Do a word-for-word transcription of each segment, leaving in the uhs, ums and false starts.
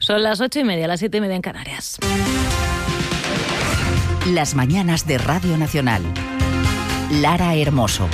Son las ocho y media, las siete y media en Canarias. Las mañanas de Radio Nacional. Lara Hermoso.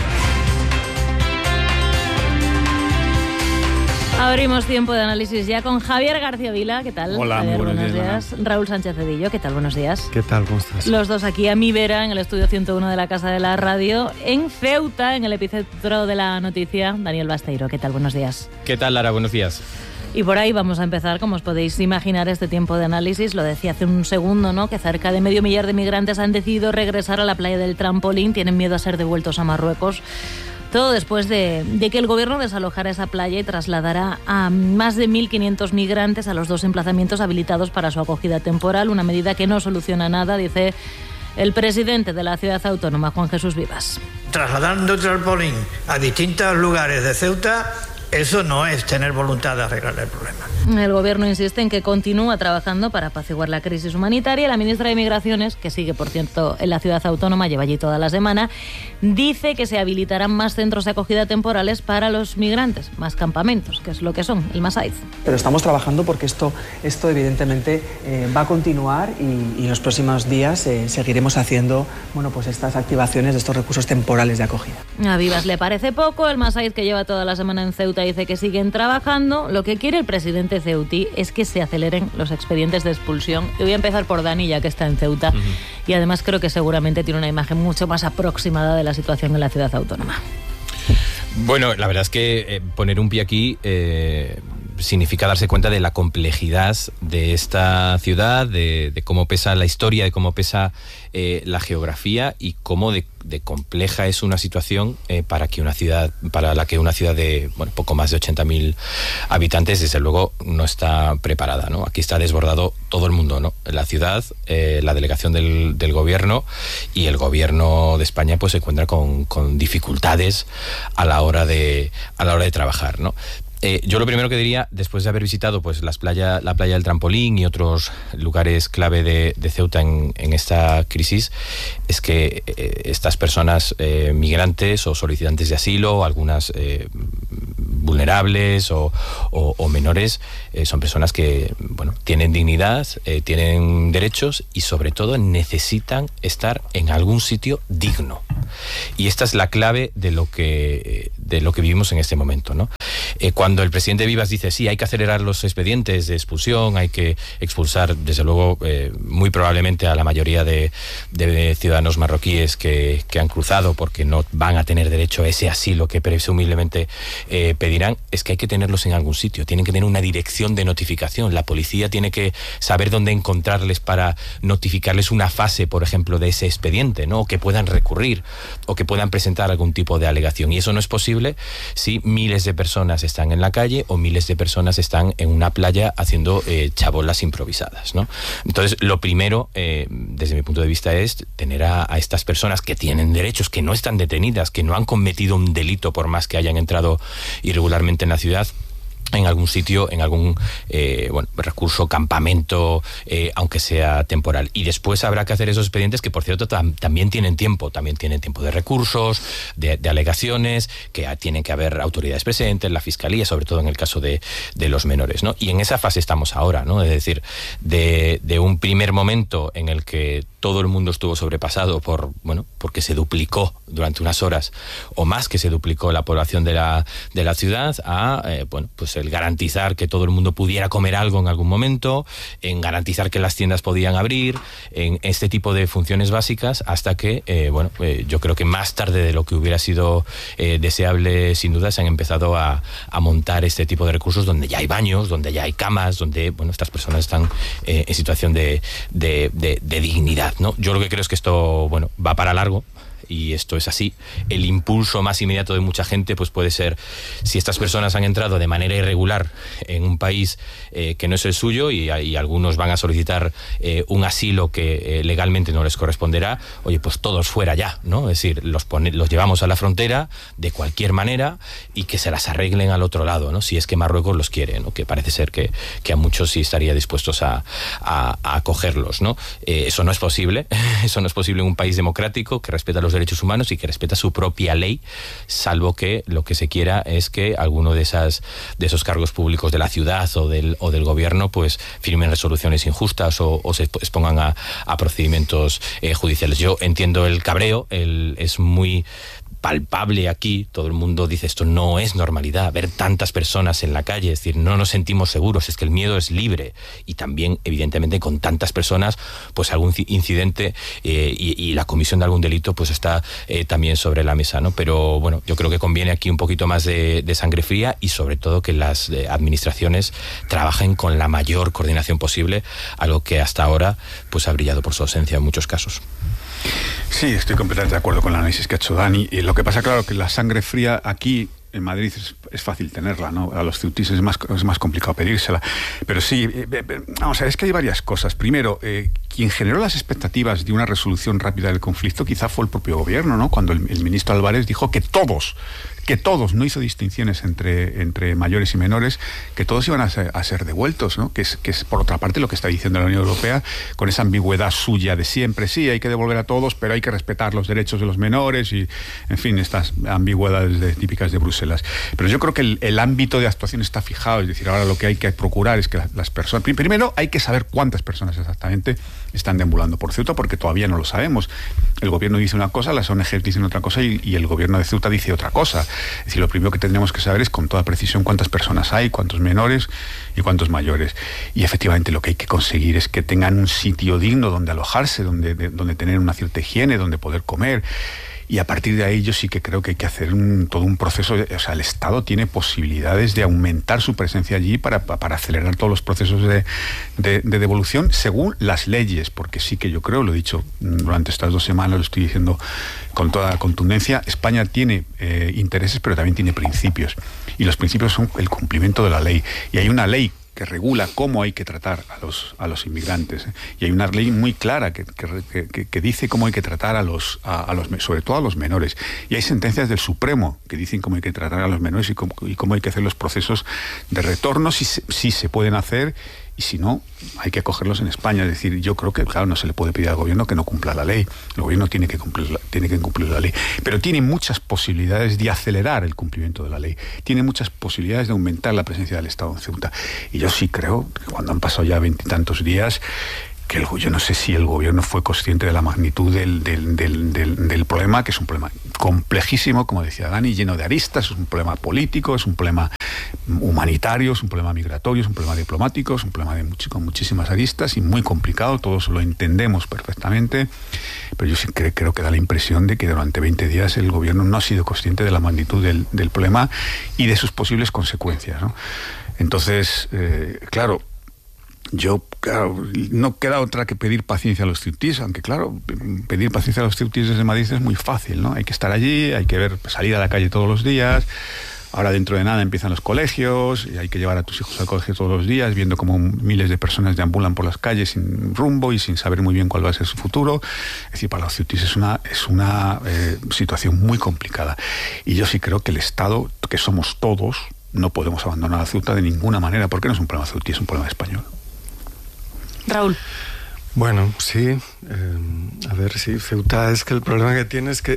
Abrimos tiempo de análisis ya con Javier García Vila. ¿Qué tal? Hola, Javier, muy buenos, buenos días. días. Raúl Sánchez Cedillo. ¿Qué tal? Buenos días. ¿Qué tal? ¿Cómo estás? Los dos aquí a mi vera, en el estudio ciento uno de la Casa de la Radio, en Ceuta, en el epicentro de la noticia. Daniel Basteiro. ¿Qué tal? Buenos días. ¿Qué tal, Lara? Buenos días. Y por ahí vamos a empezar, como os podéis imaginar, este tiempo de análisis. Lo decía hace un segundo, ¿no? Que cerca de medio millar de migrantes han decidido regresar a la playa del Trampolín. Tienen miedo a ser devueltos a Marruecos. Todo después de, de que el gobierno desalojara esa playa y trasladara a más de mil quinientos migrantes a los dos emplazamientos habilitados para su acogida temporal. Una medida que no soluciona nada, dice el presidente de la ciudad autónoma, Juan Jesús Vivas. Trasladando Trampolín a distintos lugares de Ceuta, eso no es tener voluntad de arreglar el problema. El gobierno insiste en que continúa trabajando para apaciguar la crisis humanitaria. La ministra de Migraciones, que sigue, por cierto, en la ciudad autónoma, lleva allí toda la semana, dice que se habilitarán más centros de acogida temporales para los migrantes, más campamentos, que es lo que son, el Masaiz. Pero estamos trabajando porque esto, esto evidentemente eh, va a continuar y, y en los próximos días eh, seguiremos haciendo bueno, pues estas activaciones de estos recursos temporales de acogida. A Vivas le parece poco. El Masaiz, que lleva toda la semana en Ceuta, dice que siguen trabajando. Lo que quiere el presidente ceutí es que se aceleren los expedientes de expulsión. Y voy a empezar por Dani, ya que está en Ceuta. Uh-huh. Y además creo que seguramente tiene una imagen mucho más aproximada de la situación en la ciudad autónoma. Bueno, la verdad es que eh, poner un pie aquí eh, significa darse cuenta de la complejidad de esta ciudad, de, de cómo pesa la historia, de cómo pesa eh, la geografía y cómo de, de compleja es una situación eh, para que una ciudad, para la que una ciudad de bueno, poco más de ochenta mil habitantes, desde luego, no está preparada, ¿no? Aquí está desbordado todo el mundo, ¿no? La ciudad, eh, la delegación del, del gobierno y el gobierno de España, pues se encuentra con, con dificultades a la hora de a la hora de trabajar, ¿no? Eh, yo lo primero que diría, después de haber visitado pues las playa, la playa del Trampolín y otros lugares clave de, de Ceuta en, en esta crisis, es que eh, estas personas eh, migrantes o solicitantes de asilo, algunas eh, vulnerables o, o, o menores, eh, son personas que bueno, tienen dignidad, eh, tienen derechos y sobre todo necesitan estar en algún sitio digno. Y esta es la clave de lo que, de lo que vivimos en este momento, ¿no? Eh, cuando el presidente Vivas dice sí, hay que acelerar los expedientes de expulsión, hay que expulsar, desde luego, eh, muy probablemente a la mayoría de, de ciudadanos marroquíes que, que han cruzado porque no van a tener derecho a ese asilo que presumiblemente eh, pedirán, es que hay que tenerlos en algún sitio, tienen que tener una dirección de notificación, la policía tiene que saber dónde encontrarles para notificarles una fase, por ejemplo, de ese expediente, ¿no? O que puedan recurrir o que puedan presentar algún tipo de alegación, y eso no es posible si miles de personas están en la calle o miles de personas están en una playa haciendo eh, chabolas improvisadas, ¿no? Entonces, lo primero, eh, desde mi punto de vista, es tener a, a estas personas que tienen derechos, que no están detenidas, que no han cometido un delito por más que hayan entrado irregularmente en la ciudad, en algún sitio, en algún eh, bueno, recurso, campamento, eh, aunque sea temporal. Y después habrá que hacer esos expedientes que, por cierto, tam- también tienen tiempo, también tienen tiempo de recursos, de, de alegaciones, que a, tienen que haber autoridades presentes, la fiscalía, sobre todo en el caso de, de los menores, ¿no? Y en esa fase estamos ahora, ¿no? Es decir, de, de un primer momento en el que todo el mundo estuvo sobrepasado por, bueno, porque se duplicó durante unas horas, o más que se duplicó la población de la, de la ciudad, a, eh, bueno, pues el garantizar que todo el mundo pudiera comer algo en algún momento, en garantizar que las tiendas podían abrir, en este tipo de funciones básicas, hasta que, eh, bueno, eh, yo creo que más tarde de lo que hubiera sido eh, deseable, sin duda, se han empezado a, a montar este tipo de recursos donde ya hay baños, donde ya hay camas, donde, bueno, estas personas están eh, en situación de, de, de, de dignidad, ¿no? Yo lo que creo es que esto, bueno, va para largo. Y esto es así. El impulso más inmediato de mucha gente pues puede ser si estas personas han entrado de manera irregular en un país eh, que no es el suyo y, y algunos van a solicitar eh, un asilo que eh, legalmente no les corresponderá, oye, pues todos fuera ya, ¿no? Es decir, los, pone, los llevamos a la frontera de cualquier manera y que se las arreglen al otro lado, ¿no? Si es que Marruecos los quiere, ¿no? Que parece ser que, que a muchos sí estaría dispuestos a, a, a acogerlos, ¿no? Eh, eso no es posible, eso no es posible en un país democrático que respeta los los derechos humanos y que respeta su propia ley, salvo que lo que se quiera es que alguno de esas de esos cargos públicos de la ciudad o del o del gobierno pues firmen resoluciones injustas o, o se expongan a, a procedimientos eh, judiciales. Yo entiendo el cabreo, el, es muy palpable aquí, todo el mundo dice esto no es normalidad, ver tantas personas en la calle, es decir, no nos sentimos seguros, es que el miedo es libre, y también evidentemente con tantas personas pues algún incidente eh, y, y la comisión de algún delito pues está eh, también sobre la mesa, ¿no? Pero bueno, yo creo que conviene aquí un poquito más de, de sangre fría y sobre todo que las eh, administraciones trabajen con la mayor coordinación posible, algo que hasta ahora pues ha brillado por su ausencia en muchos casos. Sí, estoy completamente de acuerdo con el análisis que ha hecho Dani. Y lo que pasa, claro, que la sangre fría aquí en Madrid es, es fácil tenerla, ¿no? A los ceutíes es más, es más complicado pedírsela. Pero sí, eh, eh, vamos a ver, es que hay varias cosas. Primero, eh, quien generó las expectativas de una resolución rápida del conflicto quizá fue el propio gobierno, ¿no? Cuando el, el ministro Álvarez dijo que todos, que todos, no hizo distinciones entre, entre mayores y menores, que todos iban a ser, a ser devueltos, ¿no? Que es, que es, por otra parte, lo que está diciendo la Unión Europea, con esa ambigüedad suya de siempre. Sí, hay que devolver a todos, pero hay que respetar los derechos de los menores y, en fin, estas ambigüedades de, típicas de Bruselas. Pero yo creo que el, el ámbito de actuación está fijado, es decir, ahora lo que hay que procurar es que las, las personas... Primero, hay que saber cuántas personas exactamente están deambulando por Ceuta, porque todavía no lo sabemos. El gobierno dice una cosa, las O N G dicen otra cosa y, y el gobierno de Ceuta dice otra cosa. Es decir, lo primero que tendríamos que saber es con toda precisión cuántas personas hay, cuántos menores y cuántos mayores. Y efectivamente lo que hay que conseguir es que tengan un sitio digno donde alojarse, donde, de, donde tener una cierta higiene, donde poder comer. Y a partir de ahí yo sí que creo que hay que hacer un, todo un proceso. O sea, el Estado tiene posibilidades de aumentar su presencia allí para, para acelerar todos los procesos de, de, de devolución según las leyes, porque sí que yo creo, lo he dicho durante estas dos semanas, lo estoy diciendo con toda contundencia, España tiene eh, intereses pero también tiene principios, y los principios son el cumplimiento de la ley, y hay una ley que regula cómo hay que tratar a los a los inmigrantes, ¿eh? Y hay una ley muy clara que, que, que, que dice cómo hay que tratar a los, a, a los sobre todo a los menores, y hay sentencias del Supremo que dicen cómo hay que tratar a los menores y cómo, y cómo hay que hacer los procesos de retorno, si, si se pueden hacer, y si no, hay que acogerlos en España. Es decir, yo creo que, claro, no se le puede pedir al gobierno que no cumpla la ley. El gobierno tiene que cumplir, tiene que cumplir la ley. Pero tiene muchas posibilidades de acelerar el cumplimiento de la ley. Tiene muchas posibilidades de aumentar la presencia del Estado en Ceuta. Y yo sí creo que cuando han pasado ya veintitantos días, que el, yo no sé si el gobierno fue consciente de la magnitud del, del, del, del, del problema, que es un problema complejísimo, como decía Dani, lleno de aristas, es un problema político, es un problema humanitario, es un problema migratorio, es un problema diplomático, es un problema de much- con muchísimas aristas y muy complicado, todos lo entendemos perfectamente, pero yo sí cre- creo que da la impresión de que durante veinte días el gobierno no ha sido consciente de la magnitud del, del problema y de sus posibles consecuencias, ¿no? Entonces, eh, claro, Yo, claro, no queda otra que pedir paciencia a los ceutíes, aunque claro, pedir paciencia a los ceutíes desde Madrid es muy fácil, ¿no? Hay que estar allí, hay que ver, salir a la calle todos los días. Ahora dentro de nada empiezan los colegios y hay que llevar a tus hijos al colegio todos los días, viendo cómo miles de personas deambulan por las calles sin rumbo y sin saber muy bien cuál va a ser su futuro. Es decir, para los ceutíes es una, es una eh, situación muy complicada. Y yo sí creo que el Estado, que somos todos, no podemos abandonar a Ceuta de ninguna manera, porque no es un problema ceutí, es un problema español. Raúl. Bueno, sí. Eh, a ver, sí, Ceuta es que el problema que tiene es que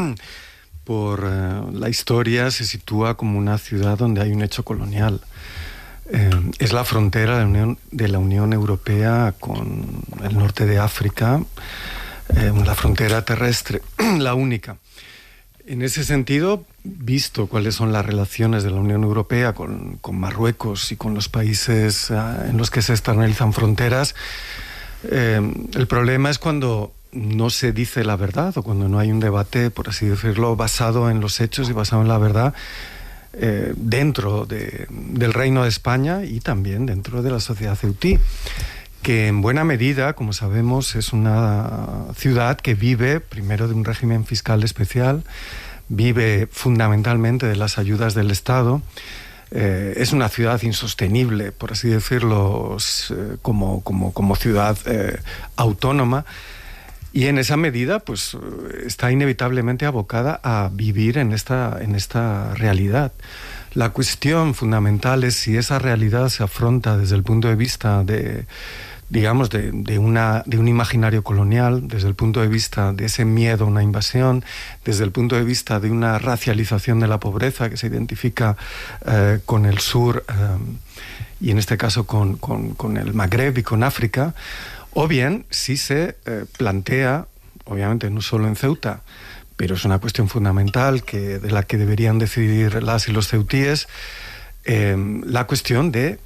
por eh, la historia se sitúa como una ciudad donde hay un hecho colonial. Eh, es la frontera de la, Unión, de la Unión Europea con el norte de África, eh, la frontera terrestre, la única. En ese sentido, visto cuáles son las relaciones de la Unión Europea con, con Marruecos y con los países uh, en los que se externalizan fronteras, eh, el problema es cuando no se dice la verdad o cuando no hay un debate, por así decirlo, basado en los hechos y basado en la verdad eh, dentro de, del Reino de España y también dentro de la sociedad ceutí, que en buena medida, como sabemos, es una ciudad que vive primero de un régimen fiscal especial, vive fundamentalmente de las ayudas del Estado, eh, es una ciudad insostenible, por así decirlo, eh, como, como, como ciudad eh, autónoma, y en esa medida pues está inevitablemente abocada a vivir en esta, en esta realidad. La cuestión fundamental es si esa realidad se afronta desde el punto de vista de digamos, de, de, una, de un imaginario colonial, desde el punto de vista de ese miedo a una invasión, desde el punto de vista de una racialización de la pobreza que se identifica eh, con el sur, eh, y en este caso con, con, con el Magreb y con África, o bien si se eh, plantea, obviamente no solo en Ceuta, pero es una cuestión fundamental que, de la que deberían decidir las y los ceutíes, eh, la cuestión de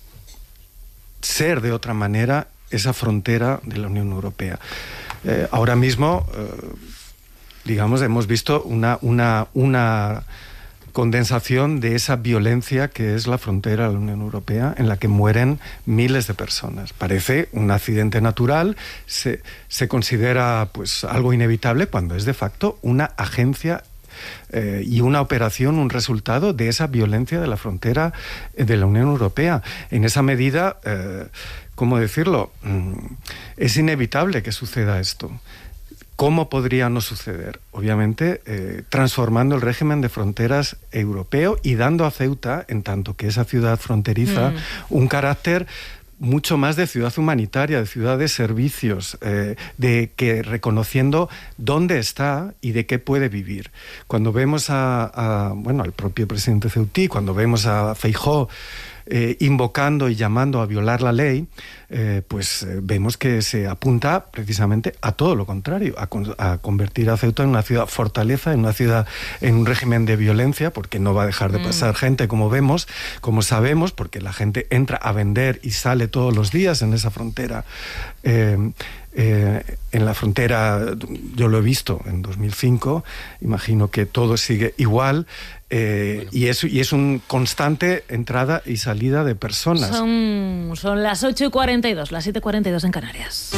ser de otra manera esa frontera de la Unión Europea. Eh, ahora mismo, eh, digamos, hemos visto una, una, una condensación de esa violencia que es la frontera de la Unión Europea, en la que mueren miles de personas. Parece un accidente natural, se, se considera pues algo inevitable, cuando es de facto una agencia Eh, y una operación, un resultado de esa violencia de la frontera de la Unión Europea. En esa medida, eh, ¿cómo decirlo? Mm, es inevitable que suceda esto. ¿Cómo podría no suceder? Obviamente, eh, transformando el régimen de fronteras europeo y dando a Ceuta, en tanto que esa ciudad fronteriza, mm. un carácter mucho más de ciudad humanitaria, de ciudad de servicios, eh, de que reconociendo dónde está y de qué puede vivir. Cuando vemos a, a bueno, al propio presidente ceutí, cuando vemos a Feijóo eh, invocando y llamando a violar la ley, eh, pues eh, vemos que se apunta precisamente a todo lo contrario, a, con, a convertir a Ceuta en una ciudad fortaleza, en una ciudad, en un régimen de violencia, porque no va a dejar de pasar mm. gente, como vemos, como sabemos, porque la gente entra a vender y sale todos los días en esa frontera. Eh, eh, en la frontera, yo lo he visto en dos mil cinco, imagino que todo sigue igual. Eh, bueno. y, es, y es un constante entrada y salida de personas. Son, son las ocho y cuarenta y dos, las siete y cuarenta y dos en Canarias.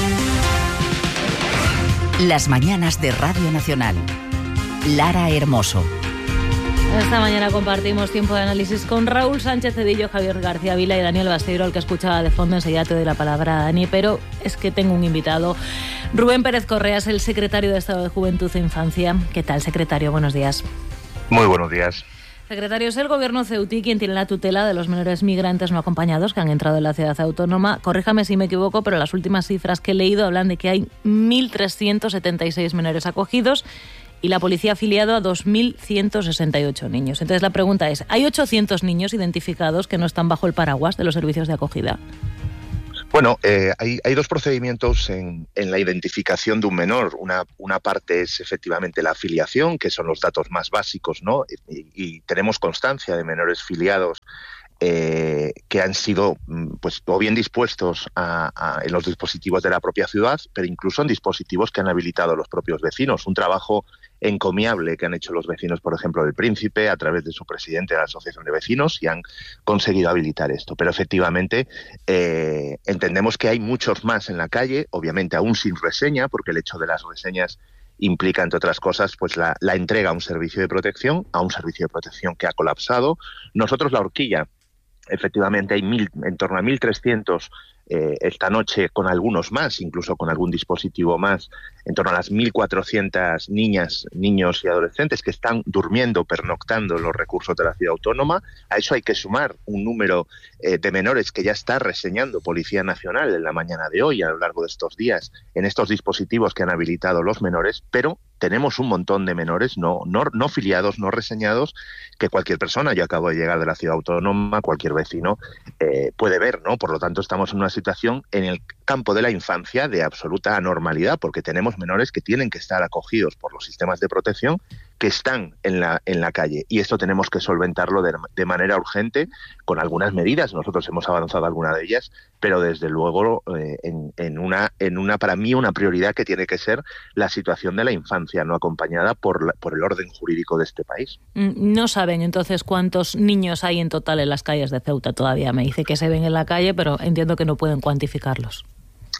Las mañanas de Radio Nacional. Lara Hermoso. Esta mañana compartimos tiempo de análisis con Raúl Sánchez Cedillo, Javier García Vila y Daniel Basteiro, al que escuchaba de fondo. Enseguida te doy la palabra a Dani, pero es que tengo un invitado. Rubén Pérez Correa es el secretario de Estado de Juventud e Infancia. ¿Qué tal, secretario? Buenos días. Muy buenos días. Secretario, es el gobierno ceutí quien tiene la tutela de los menores migrantes no acompañados que han entrado en la ciudad autónoma. Corríjame si me equivoco, pero las últimas cifras que he leído hablan de que hay mil trescientos setenta y seis menores acogidos y la policía ha afiliado a dos mil ciento sesenta y ocho niños. Entonces la pregunta es, ¿hay ochocientos niños identificados que no están bajo el paraguas de los servicios de acogida? Bueno, eh, hay, hay dos procedimientos en, en la identificación de un menor. Una, una parte es efectivamente la afiliación, que son los datos más básicos, ¿no? Y, y tenemos constancia de menores filiados eh, que han sido pues o bien dispuestos a, a, en los dispositivos de la propia ciudad, pero incluso en dispositivos que han habilitado los propios vecinos. Un trabajo encomiable que han hecho los vecinos, por ejemplo, del Príncipe, a través de su presidente de la Asociación de Vecinos, y han conseguido habilitar esto. Pero efectivamente eh, entendemos que hay muchos más en la calle, obviamente aún sin reseña, porque el hecho de las reseñas implica, entre otras cosas, pues la, la entrega a un servicio de protección, a un servicio de protección que ha colapsado. Nosotros la horquilla, efectivamente hay mil, en torno a mil trescientos eh, esta noche, con algunos más, incluso con algún dispositivo más, en torno a las mil cuatrocientas niñas, niños y adolescentes que están durmiendo, pernoctando en los recursos de la ciudad autónoma. A eso hay que sumar un número eh, de menores que ya está reseñando Policía Nacional en la mañana de hoy, a lo largo de estos días, en estos dispositivos que han habilitado los menores, pero tenemos un montón de menores no, no, no filiados, no reseñados, que cualquier persona, yo acabo de llegar de la ciudad autónoma, cualquier vecino eh, puede ver, ¿no? Por lo tanto, estamos en una situación en el campo de la infancia de absoluta anormalidad, porque tenemos menores que tienen que estar acogidos por los sistemas de protección, que están en la, en la calle, y esto tenemos que solventarlo de, de manera urgente con algunas medidas. Nosotros hemos avanzado alguna de ellas, pero desde luego eh, en, en, una, en una, para mí, una prioridad que tiene que ser la situación de la infancia no acompañada por, la, por el orden jurídico de este país. No saben entonces cuántos niños hay en total en las calles de Ceuta todavía. Me dice que se ven en la calle, pero entiendo que no pueden cuantificarlos.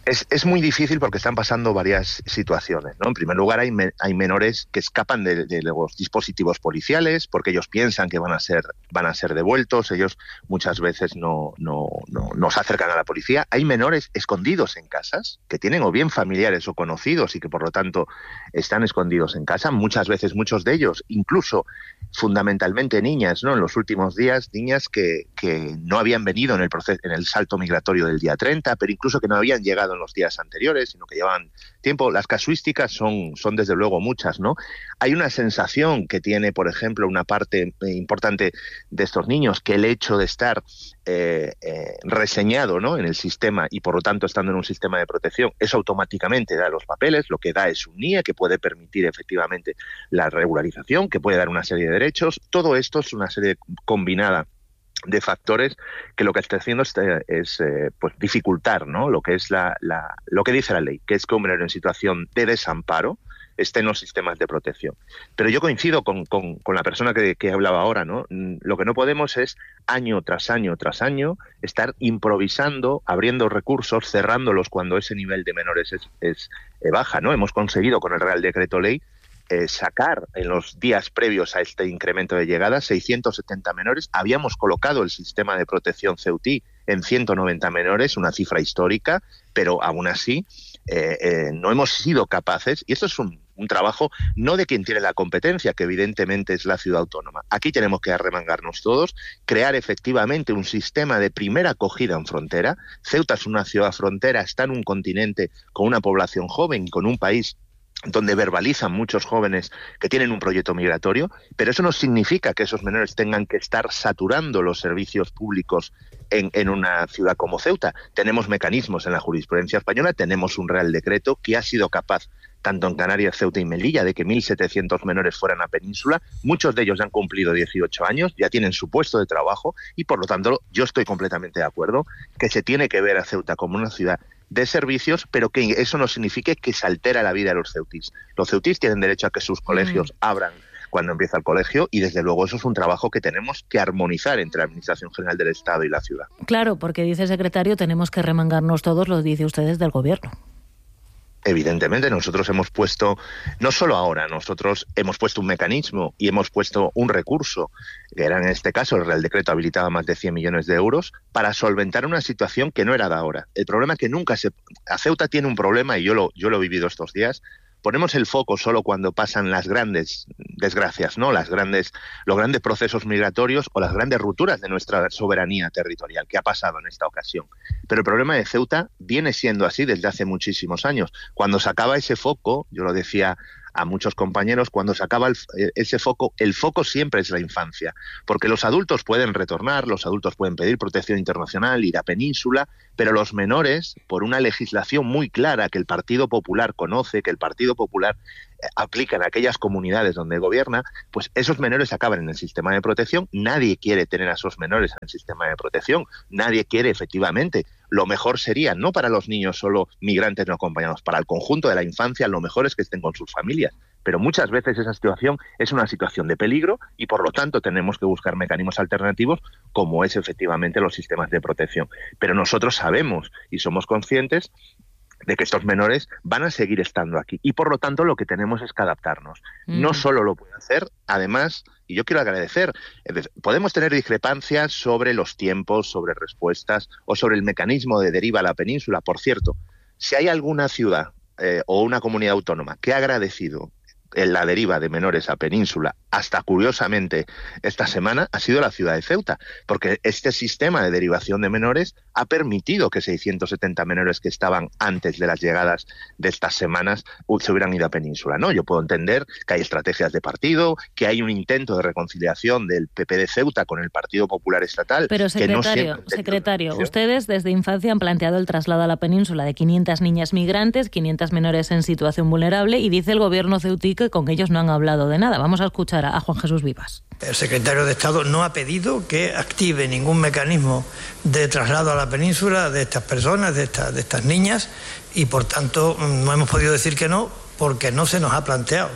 Es, es muy difícil porque están pasando varias situaciones, ¿no? En primer lugar, hay, me, hay menores que escapan de, de los dispositivos policiales porque ellos piensan que van a ser van a ser devueltos. Ellos muchas veces no, no, no, no se acercan a la policía. Hay menores escondidos en casas que tienen o bien familiares o conocidos y que por lo tanto están escondidos en casa. Muchas veces muchos de ellos, incluso fundamentalmente niñas, ¿no? En los últimos días, niñas que, que no habían venido en el proceso, en el salto migratorio del día treinta, pero incluso que no habían llegado en los días anteriores, sino que llevaban tiempo. Las casuísticas son, son desde luego muchas, ¿no? Hay una sensación que tiene, por ejemplo, una parte importante de estos niños, que el hecho de estar eh, eh, reseñado, ¿no? En el sistema y por lo tanto estando en un sistema de protección, eso automáticamente da los papeles. Lo que da es un N I E que puede permitir efectivamente la regularización, que puede dar una serie de derechos. Todo esto es una serie combinada de factores que lo que está haciendo es, es eh, pues dificultar, ¿no? Lo que es la, la lo que dice la ley, que es que un menor en situación de desamparo esté en los sistemas de protección. Pero yo coincido con, con, con la persona que, que hablaba ahora, ¿no? Lo que no podemos es año tras año tras año estar improvisando, abriendo recursos, cerrándolos cuando ese nivel de menores es, es eh, baja, ¿no? Hemos conseguido con el Real Decreto Ley Eh, sacar en los días previos a este incremento de llegadas seiscientos setenta menores. Habíamos colocado el sistema de protección Ceutí en ciento noventa menores, una cifra histórica, pero aún así eh, eh, no hemos sido capaces, y esto es un, un trabajo no de quien tiene la competencia, que evidentemente es la ciudad autónoma. Aquí tenemos que arremangarnos todos, crear efectivamente un sistema de primera acogida en frontera. Ceuta es una ciudad frontera, está en un continente con una población joven, con un país donde verbalizan muchos jóvenes que tienen un proyecto migratorio, pero eso no significa que esos menores tengan que estar saturando los servicios públicos en, en una ciudad como Ceuta. Tenemos mecanismos en la jurisprudencia española, tenemos un Real Decreto que ha sido capaz, tanto en Canarias, Ceuta y Melilla, de que mil setecientos menores fueran a Península. Muchos de ellos ya han cumplido dieciocho años, ya tienen su puesto de trabajo y, por lo tanto, yo estoy completamente de acuerdo que se tiene que ver a Ceuta como una ciudad de servicios, pero que eso no signifique que se altera la vida de los ceutís. Los ceutís tienen derecho a que sus colegios mm. abran cuando empieza el colegio y desde luego eso es un trabajo que tenemos que armonizar entre la Administración General del Estado y la ciudad. Claro, porque dice el secretario, tenemos que remangarnos todos, lo dice ustedes del Gobierno. Evidentemente, nosotros hemos puesto, no solo ahora, nosotros hemos puesto un mecanismo y hemos puesto un recurso, que era en este caso, el Real Decreto habilitaba más de cien millones de euros, para solventar una situación que no era de ahora. El problema es que nunca se... A Ceuta tiene un problema, y yo lo, yo lo he vivido estos días. Ponemos el foco solo cuando pasan las grandes desgracias, ¿no? Las grandes, los grandes procesos migratorios o las grandes rupturas de nuestra soberanía territorial, que ha pasado en esta ocasión. Pero el problema de Ceuta viene siendo así desde hace muchísimos años. Cuando se acaba ese foco, yo lo decía a muchos compañeros, cuando se acaba el, ese foco, el foco siempre es la infancia, porque los adultos pueden retornar, los adultos pueden pedir protección internacional, ir a Península, pero los menores, por una legislación muy clara que el Partido Popular conoce, que el Partido Popular eh, aplica en aquellas comunidades donde gobierna, pues esos menores acaban en el sistema de protección. Nadie quiere tener a esos menores en el sistema de protección, nadie quiere efectivamente. Lo mejor sería, no para los niños solo migrantes no acompañados, para el conjunto de la infancia, lo mejor es que estén con sus familias. Pero muchas veces esa situación es una situación de peligro y por lo tanto tenemos que buscar mecanismos alternativos como es efectivamente los sistemas de protección. Pero nosotros sabemos y somos conscientes de que estos menores van a seguir estando aquí y por lo tanto lo que tenemos es que adaptarnos. Mm. No solo lo puede hacer, además, y yo quiero agradecer, podemos tener discrepancias sobre los tiempos, sobre respuestas o sobre el mecanismo de deriva a la península. Por cierto, si hay alguna ciudad eh, o una comunidad autónoma que ha agradecido en la deriva de menores a Península, hasta curiosamente esta semana, ha sido la ciudad de Ceuta, porque este sistema de derivación de menores ha permitido que seiscientos setenta menores que estaban antes de las llegadas de estas semanas se hubieran ido a Península, ¿no? Yo puedo entender que hay estrategias de partido, que hay un intento de reconciliación del P P de Ceuta con el Partido Popular Estatal. Pero secretario, que no secretario, ustedes desde infancia han planteado el traslado a la península de quinientas niñas migrantes, quinientas menores en situación vulnerable, y dice el gobierno ceutí que con ellos no han hablado de nada. Vamos a escuchar a Juan Jesús Vivas. El secretario de Estado no ha pedido que active ningún mecanismo de traslado a la península de estas personas, de, esta, de estas niñas, y por tanto no hemos podido decir que no, porque no se nos ha planteado.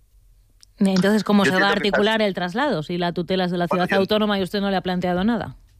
Entonces, ¿cómo yo se va a articular el traslado si la tutela es de la ciudad bueno, autónoma y usted no le ha planteado nada?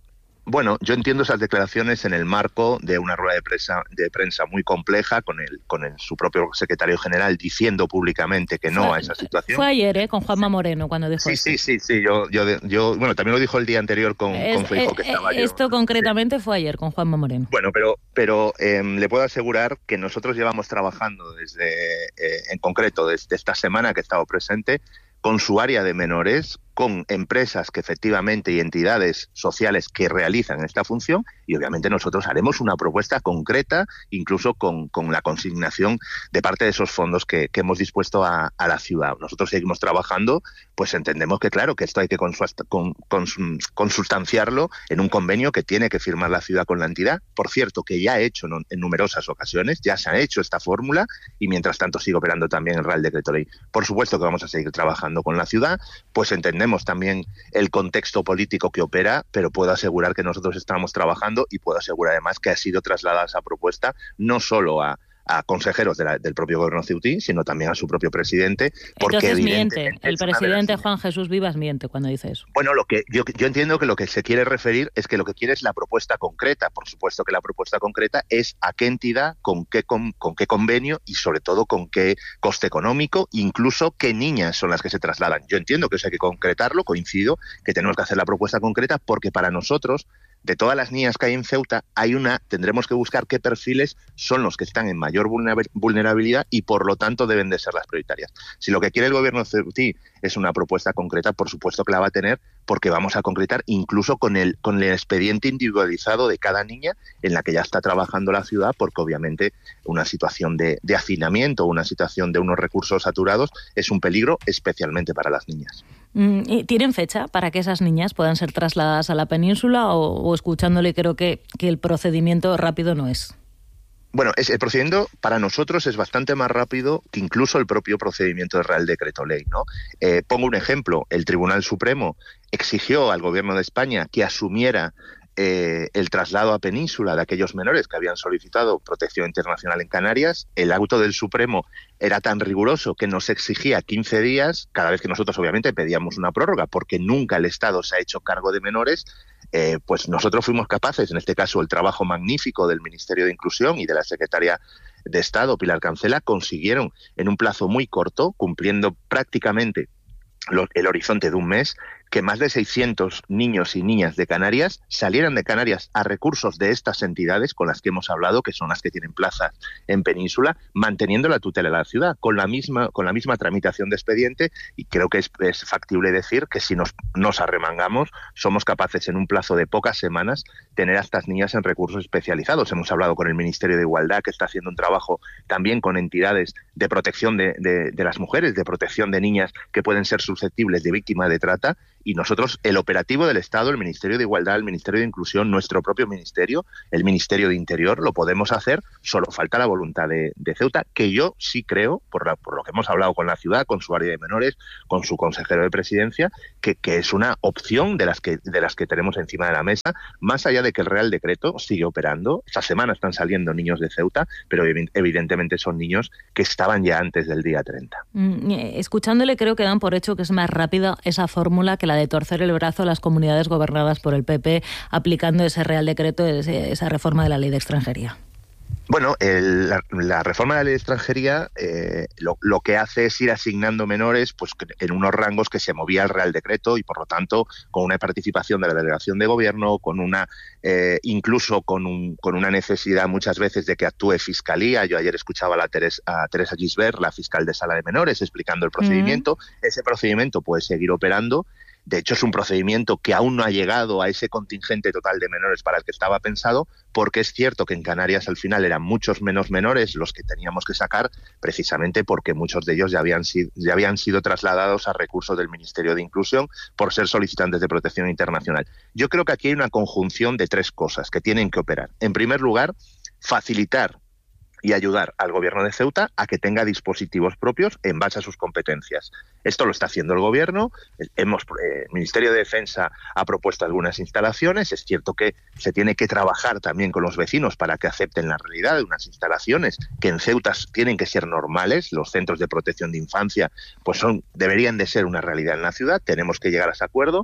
Bueno, yo entiendo esas declaraciones en el marco de una rueda de prensa, de prensa muy compleja con el, con el, su propio secretario general diciendo públicamente que no fue, a esa situación. Fue ayer, ¿eh? Con Juanma Moreno cuando dijo sí, esto. Sí, sí, sí. Yo, yo, yo, bueno, también lo dijo el día anterior con, es, con Feijóo, que eh, estaba yo. Esto concretamente sí. Fue ayer con Juanma Moreno. Bueno, pero, pero eh, le puedo asegurar que nosotros llevamos trabajando desde, eh, en concreto, desde esta semana que he estado presente, con su área de menores, con empresas que efectivamente y entidades sociales que realizan esta función, y obviamente nosotros haremos una propuesta concreta, incluso con, con la consignación de parte de esos fondos que, que hemos dispuesto a, a la ciudad. Nosotros seguimos trabajando, pues entendemos que claro, que esto hay que consusta, con, con, consustanciarlo en un convenio que tiene que firmar la ciudad con la entidad, por cierto, que ya ha hecho en, en numerosas ocasiones, ya se ha hecho esta fórmula, y mientras tanto sigue operando también el Real Decreto Ley. Por supuesto que vamos a seguir trabajando con la ciudad, pues entendemos también el contexto político que opera, pero puedo asegurar que nosotros estamos trabajando y puedo asegurar además que ha sido trasladada esa propuesta no solo a, a consejeros de la, del propio gobierno ceutí, sino también a su propio presidente. Porque entonces miente, el presidente Juan Jesús Vivas miente cuando dice eso. Bueno, lo que yo, yo entiendo que lo que se quiere referir es que lo que quiere es la propuesta concreta. Por supuesto que la propuesta concreta es a qué entidad, con qué, con, con qué convenio y sobre todo con qué coste económico, incluso qué niñas son las que se trasladan. Yo entiendo que eso hay que concretarlo, coincido que tenemos que hacer la propuesta concreta porque para nosotros, de todas las niñas que hay en Ceuta, hay una, tendremos que buscar qué perfiles son los que están en mayor vulnerabilidad y por lo tanto deben de ser las prioritarias. Si lo que quiere el gobierno ceutí es una propuesta concreta, por supuesto que la va a tener, porque vamos a concretar incluso con el, con el expediente individualizado de cada niña en la que ya está trabajando la ciudad, porque obviamente una situación de, de hacinamiento, una situación de unos recursos saturados es un peligro especialmente para las niñas. ¿Tienen fecha para que esas niñas puedan ser trasladadas a la península o, o escuchándole creo que, que el procedimiento rápido no es? Bueno, es, el procedimiento para nosotros es bastante más rápido que incluso el propio procedimiento del Real Decreto Ley, ¿no? Eh, pongo un ejemplo. El Tribunal Supremo exigió al Gobierno de España que asumiera Eh, el traslado a península de aquellos menores que habían solicitado protección internacional en Canarias. El auto del Supremo era tan riguroso que nos exigía quince días, cada vez que nosotros obviamente pedíamos una prórroga, porque nunca el Estado se ha hecho cargo de menores, eh, pues nosotros fuimos capaces, en este caso el trabajo magnífico del Ministerio de Inclusión y de la Secretaria de Estado, Pilar Cancela, consiguieron en un plazo muy corto, cumpliendo prácticamente lo, el horizonte de un mes, que más de seiscientos niños y niñas de Canarias salieran de Canarias a recursos de estas entidades con las que hemos hablado, que son las que tienen plazas en Península, manteniendo la tutela de la ciudad, con la misma, con la misma tramitación de expediente, y creo que es, es factible decir que si nos, nos arremangamos, somos capaces en un plazo de pocas semanas tener a estas niñas en recursos especializados. Hemos hablado con el Ministerio de Igualdad, que está haciendo un trabajo también con entidades de protección de, de, de las mujeres, de protección de niñas que pueden ser susceptibles de víctima de trata. Y nosotros, el operativo del Estado, el Ministerio de Igualdad, el Ministerio de Inclusión, nuestro propio ministerio, el Ministerio de Interior, lo podemos hacer, solo falta la voluntad de, de Ceuta, que yo sí creo, por, la, por lo que hemos hablado con la ciudad, con su área de menores, con su consejero de presidencia, que, que es una opción de las que de las que tenemos encima de la mesa, más allá de que el Real Decreto sigue operando. Esta semana están saliendo niños de Ceuta, pero evidentemente son niños que estaban ya antes del día treinta. Escuchándole creo que dan por hecho que es más rápida esa fórmula que la de torcer el brazo a las comunidades gobernadas por el P P aplicando ese Real Decreto, ese, esa reforma de la Ley de Extranjería. Bueno, el, la, la reforma de la Ley de Extranjería eh, lo, lo que hace es ir asignando menores pues en unos rangos que se movía el Real Decreto y por lo tanto con una participación de la delegación de gobierno, con una eh, incluso con, un, con una necesidad muchas veces de que actúe Fiscalía. Yo ayer escuchaba a, la Teres, a Teresa Gisbert, la fiscal de Sala de Menores, explicando el procedimiento. Mm. Ese procedimiento puede seguir operando. De hecho, es un procedimiento que aún no ha llegado a ese contingente total de menores para el que estaba pensado, porque es cierto que en Canarias al final eran muchos menos menores los que teníamos que sacar, precisamente porque muchos de ellos ya habían sido, ya habían sido trasladados a recursos del Ministerio de Inclusión por ser solicitantes de protección internacional. Yo creo que aquí hay una conjunción de tres cosas que tienen que operar. En primer lugar, facilitar y ayudar al Gobierno de Ceuta a que tenga dispositivos propios en base a sus competencias. Esto lo está haciendo el Gobierno. Hemos, eh, el Ministerio de Defensa ha propuesto algunas instalaciones. Es cierto que se tiene que trabajar también con los vecinos para que acepten la realidad de unas instalaciones que en Ceuta tienen que ser normales. Los centros de protección de infancia pues son deberían de ser una realidad en la ciudad. Tenemos que llegar a ese acuerdo.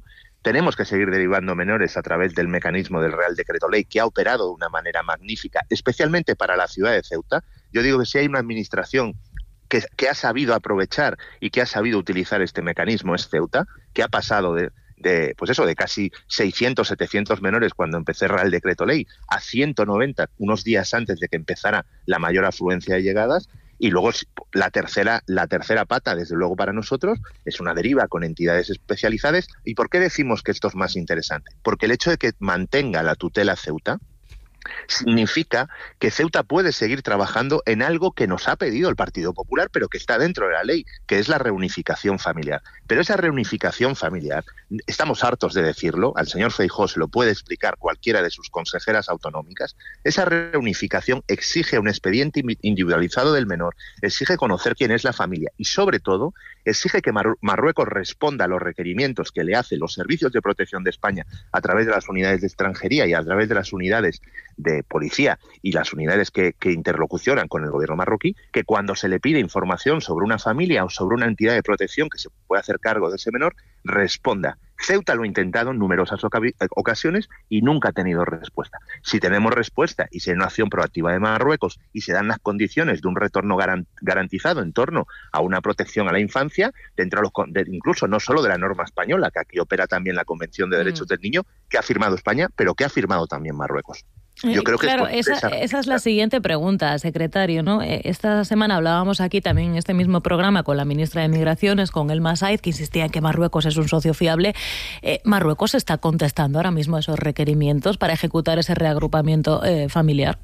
Tenemos que seguir derivando menores a través del mecanismo del Real Decreto Ley, que ha operado de una manera magnífica, especialmente para la ciudad de Ceuta. Yo digo que si hay una administración que, que ha sabido aprovechar y que ha sabido utilizar este mecanismo, es Ceuta, que ha pasado de, de pues eso, de casi seiscientos, setecientos menores cuando empecé el Real Decreto Ley a ciento noventa unos días antes de que empezara la mayor afluencia de llegadas. Y luego la tercera, la tercera pata, desde luego para nosotros, es una deriva con entidades especializadas. ¿Y por qué decimos que esto es más interesante? Porque el hecho de que mantenga la tutela Ceuta significa que Ceuta puede seguir trabajando en algo que nos ha pedido el Partido Popular, pero que está dentro de la ley, que es la reunificación familiar. Pero esa reunificación familiar, estamos hartos de decirlo, al señor Feijóo se lo puede explicar cualquiera de sus consejeras autonómicas, esa reunificación exige un expediente individualizado del menor, exige conocer quién es la familia y, sobre todo, exige que Mar- Marruecos responda a los requerimientos que le hacen los servicios de protección de España a través de las unidades de extranjería y a través de las unidades de policía y las unidades que, que interlocucionan con el gobierno marroquí, que cuando se le pide información sobre una familia o sobre una entidad de protección que se puede hacer cargo de ese menor, responda. Ceuta lo ha intentado en numerosas ocasiones y nunca ha tenido respuesta. Si tenemos respuesta y si hay una acción proactiva de Marruecos y se dan las condiciones de un retorno garantizado en torno a una protección a la infancia, dentro de los, de, incluso no solo de la norma española, que aquí opera también la Convención de Derechos mm. del Niño, que ha firmado España, pero que ha firmado también Marruecos. Yo creo que claro, es esa, esa es la siguiente pregunta, secretario, ¿no? Esta semana hablábamos aquí también en este mismo programa con la ministra de Migraciones, con Elma Said, que insistía en que Marruecos es un socio fiable. Eh, ¿Marruecos está contestando ahora mismo esos requerimientos para ejecutar ese reagrupamiento eh, familiar?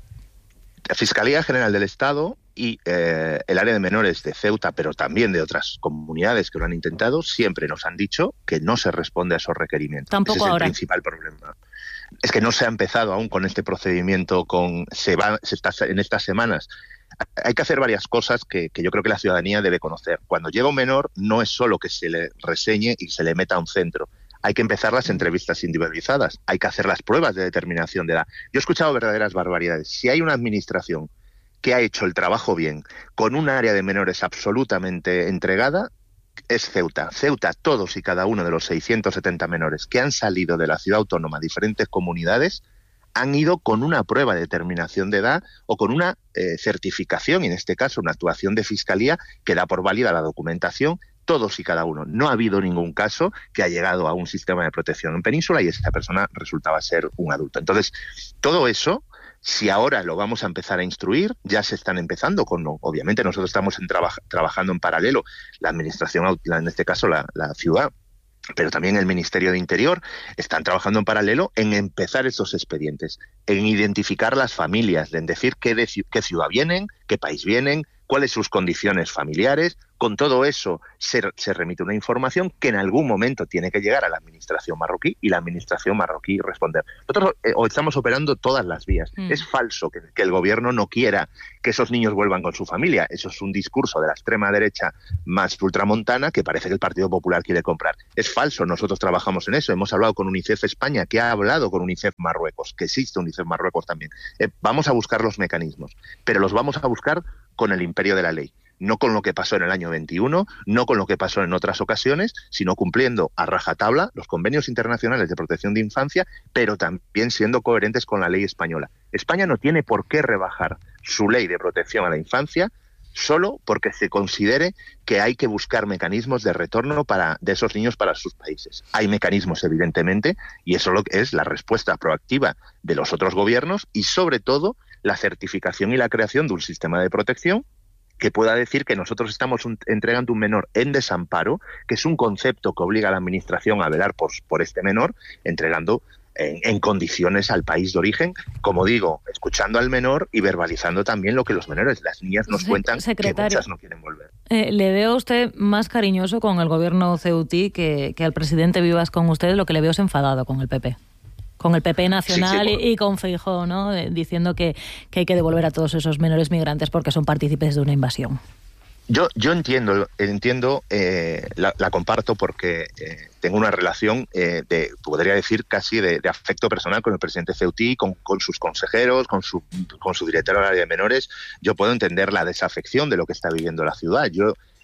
La Fiscalía General del Estado y eh, el área de menores de Ceuta, pero también de otras comunidades que lo han intentado, siempre nos han dicho que no se responde a esos requerimientos. Tampoco Ese es ahora. El principal problema. Es que no se ha empezado aún con este procedimiento, con se va se está en estas semanas. Hay que hacer varias cosas que, que yo creo que la ciudadanía debe conocer. Cuando llega un menor, no es solo que se le reseñe y se le meta a un centro. Hay que empezar las entrevistas individualizadas, hay que hacer las pruebas de determinación de edad. Yo he escuchado verdaderas barbaridades. Si hay una administración que ha hecho el trabajo bien, con un área de menores absolutamente entregada, es Ceuta. Ceuta, todos y cada uno de los seiscientos setenta menores que han salido de la ciudad autónoma a diferentes comunidades han ido con una prueba de determinación de edad o con una eh, certificación, en este caso una actuación de fiscalía que da por válida la documentación, todos y cada uno. No ha habido ningún caso que ha llegado a un sistema de protección en Península y esta persona resultaba ser un adulto. Entonces, todo eso, si ahora lo vamos a empezar a instruir, ya se están empezando con, obviamente nosotros estamos en traba, trabajando en paralelo, la administración, en este caso la, la ciudad, pero también el Ministerio de Interior, están trabajando en paralelo en empezar esos expedientes, en identificar las familias, en decir qué, de, qué ciudad vienen, qué país vienen, cuáles sus condiciones familiares. Con todo eso se, se remite una información que en algún momento tiene que llegar a la administración marroquí y la administración marroquí responder. Nosotros eh, estamos operando todas las vías. Mm. Es falso que, que el gobierno no quiera que esos niños vuelvan con su familia. Eso es un discurso de la extrema derecha más ultramontana que parece que el Partido Popular quiere comprar. Es falso, nosotros trabajamos en eso. Hemos hablado con UNICEF España, que ha hablado con UNICEF Marruecos, que existe UNICEF Marruecos también. Eh, vamos a buscar los mecanismos, pero los vamos a buscar con el imperio de la ley. No con lo que pasó en el año veintiuno, no con lo que pasó en otras ocasiones, sino cumpliendo a rajatabla los convenios internacionales de protección de infancia, pero también siendo coherentes con la ley española. España no tiene por qué rebajar su ley de protección a la infancia solo porque se considere que hay que buscar mecanismos de retorno para, de esos niños para sus países. Hay mecanismos, evidentemente, y eso es la respuesta proactiva de los otros gobiernos y, sobre todo, la certificación y la creación de un sistema de protección que pueda decir que nosotros estamos un, entregando un menor en desamparo, que es un concepto que obliga a la administración a velar por, por este menor, entregando en, en condiciones al país de origen, como digo, escuchando al menor y verbalizando también lo que los menores, las niñas nos cuentan, que muchas no quieren volver. Eh, ¿Le veo a usted más cariñoso con el gobierno ceutí que, que al presidente Vivas con usted? Lo que le veo es enfadado con el P P. Con el P P nacional sí, sí, por... y, y con Feijóo, ¿no? Diciendo que, que hay que devolver a todos esos menores migrantes porque son partícipes de una invasión. Yo, yo entiendo, entiendo eh, la, la comparto porque eh, tengo una relación, eh, de, podría decir, casi de, de afecto personal con el presidente ceutí, con, con sus consejeros, con su, con su director del área de menores. Yo puedo entender la desafección de lo que está viviendo la ciudad. Yo